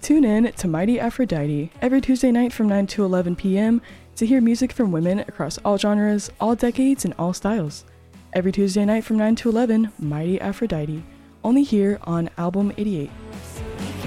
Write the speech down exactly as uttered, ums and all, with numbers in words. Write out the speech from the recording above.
Tune in to Mighty Aphrodite every Tuesday night from nine to eleven p.m. to hear music from women across all genres, all decades, and all styles. Every Tuesday night from nine to eleven, Mighty Aphrodite, only here on Album eighty-eight.